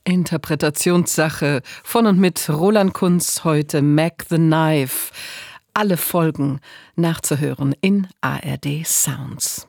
Interpretationssache von und mit Roland Kunz, heute Mac the Knife. Alle Folgen nachzuhören in ARD Sounds.